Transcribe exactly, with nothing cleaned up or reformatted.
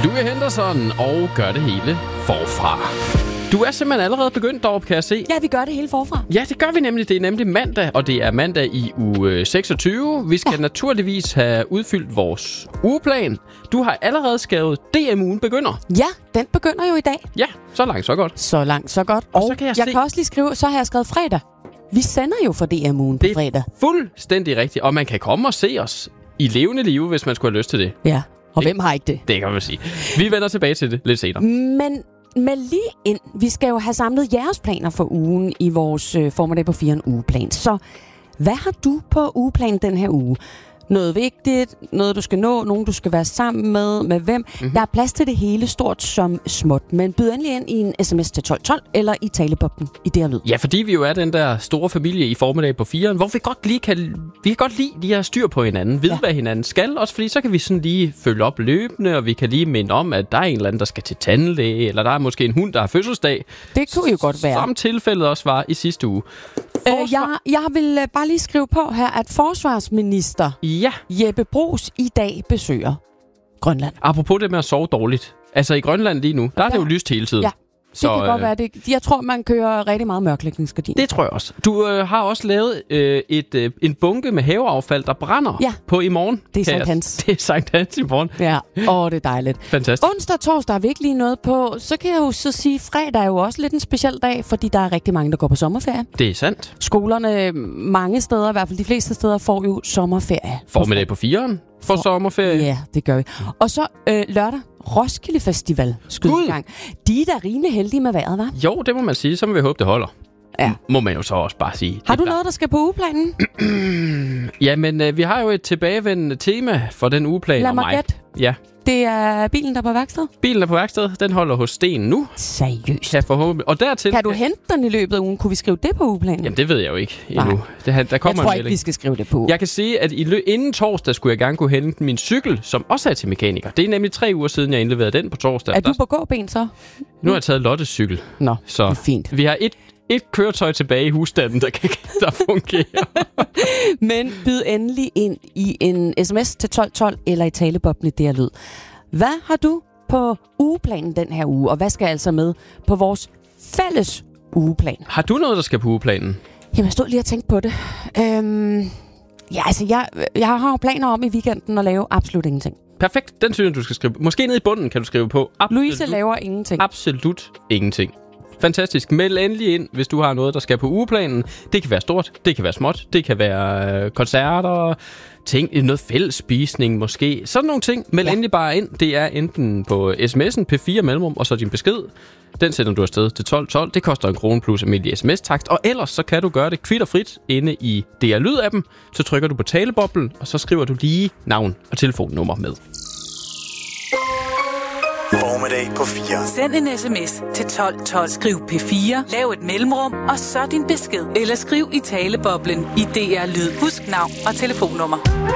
Louis Henderson og gør det hele forfra. Du er simpelthen allerede begyndt deroppe, kan jeg se. Ja, vi gør det hele forfra. Ja, det gør vi nemlig. Det er nemlig mandag, og det er mandag i uge seksogtyve. Vi skal ja. naturligvis have udfyldt vores ugeplan. Du har allerede skrevet D M-ugen begynder. Ja, den begynder jo i dag. Ja, så langt, så godt. Så langt, så godt. Og, og så kan jeg, jeg se... kan også lige skrive, så har jeg skrevet fredag. Vi sender jo for D M-ugen på fredag. Det er fuldstændig rigtigt, og man kan komme og se os i levende live, hvis man skulle have lyst til det. Ja, og det, hvem har ikke det? Det kan man sige. Vi vender tilbage til det lidt senere. Men med lige ind, vi skal jo have samlet jeres planer for ugen i vores øh, formiddag på fire ugeplan. Så hvad har du på ugeplanen den her uge? Noget vigtigt, noget du skal nå, nogen du skal være sammen med, med hvem. Mm-hmm. Der er plads til det hele, stort som småt. Men byd endelig ind i en sms til tolv tolv eller i talebobben i det her lyd. Ja, fordi vi jo er den der store familie i formiddag på fire, hvor vi godt lige kan, vi kan godt lide de her styr på hinanden, vide ja. hvad hinanden skal, også fordi så kan vi sådan lige følge op løbende, og vi kan lige minde om, at der er en eller anden, der skal til tandlæge, eller der er måske en hund, der har fødselsdag. Det kunne jo godt være. Som tilfældet også var i sidste uge. Forsvar... Øh, jeg, jeg vil uh, bare lige skrive på her, at forsvarsminister ja. Jeppe Bruus i dag besøger Grønland. Apropos det med at sove dårligt. Altså i Grønland lige nu, der er ja. det jo lyst hele tiden. Ja. Det så, kan øh, godt være. Det, jeg tror, man kører rigtig meget mørklægningsgardin. Det tror jeg også. Du øh, har også lavet øh, et, øh, en bunke med haveaffald, der brænder ja. på i morgen. Det er Sankt Hans. Det er Sankt Hans i morgen. Ja, åh, det er dejligt. Fantastisk. Onsdag og torsdag er vi ikke lige noget på. Så kan jeg jo så sige, fredag er jo også lidt en speciel dag, fordi der er rigtig mange, der går på sommerferie. Det er sandt. Skolerne mange steder, i hvert fald de fleste steder, får jo sommerferie. Formiddag på firen for, for sommerferie. Ja, det gør vi. Og så øh, lørdag. Roskilde Festival skydegang. De er da rimelig heldige med vejret, hva'? Jo, det må man sige. Så må vi håbe, det holder. Ja. Må man jo så også bare sige. Har du noget, der skal på ugeplanen? Jamen, øh, vi har jo et tilbagevendende tema for den ugeplan. Lad mig gætte. Ja. Det er bilen, der er på værksted? Bilen er på værksted. Den holder hos Sten nu. Seriøst? Ja, forhåbentlig. Og dertil... Kan du hente den i løbet af ugen? Kunne vi skrive det på ugeplanen? Jamen, det ved jeg jo ikke endnu. Det, der kommer jeg tror en ikke, vi skal skrive det på. Jeg kan sige, at i lø- inden torsdag skulle jeg gerne kunne hente min cykel, som også er til mekaniker. Det er nemlig tre uger siden, jeg indleverede den på torsdag. Er du på gåben så? Nu har jeg taget Lottes cykel. Nå, så det er fint. Vi har et Et køretøj tilbage i husstanden, der, kan, der fungerer. Men byd endelig ind i en sms til tolv tolv eller i talebobben i det her lyd. Hvad har du på ugeplanen den her uge, og hvad skal altså med på vores fælles ugeplan? Har du noget, der skal på ugeplanen? Jamen, jeg stod lige og tænkte på det. Øhm, ja, altså, jeg, jeg har jo planer om i weekenden at lave absolut ingenting. Perfekt, den synes jeg, du skal skrive. Måske nede i bunden kan du skrive på. Absolut, Louise laver ingenting. Absolut ingenting. Fantastisk. Meld endelig ind, hvis du har noget, der skal på ugeplanen. Det kan være stort, det kan være småt, det kan være øh, koncerter, ting, noget fællesspisning måske. Sådan nogle ting. Meld ja. endelig bare ind. Det er enten på sms'en, P fire mellemrum, og så din besked. Den sender du afsted til tolv tolv. Det koster en krone plus almindelig sms-takst. Og ellers så kan du gøre det kvitterfrit inde i D R Lyd-appen. Så trykker du på taleboblen, og så skriver du lige navn og telefonnummer med. Formiddag på fire. Send en sms til tolv tolv. Skriv P fire, lav et mellemrum, og så din besked. Eller skriv i taleboblen i D R Lyd. Husk navn og telefonnummer.